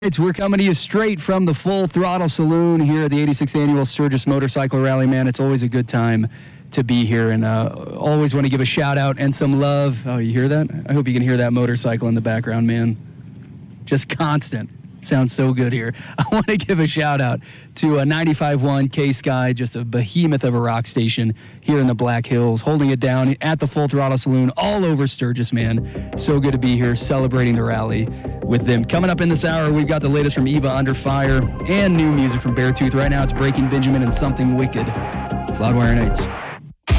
We're coming to you straight from the Full Throttle Saloon here at the 86th Annual Sturgis Motorcycle Rally. Man, it's always a good time to be here, and always want to give a shout-out and some love. Oh, you hear that? I hope you can hear that motorcycle in the background, man. Just constant. Sounds so good here. I want to give a shout-out to 95.1 K-Sky, just a behemoth of a rock station here in the Black Hills, holding it down at the Full Throttle Saloon all over Sturgis, man. So good to be here celebrating the rally with them. Coming up in this hour, we've got the latest from Eva Under Fire and new music from Beartooth. Right now, it's Breaking Benjamin and Something Wicked. It's Loudwire Nights.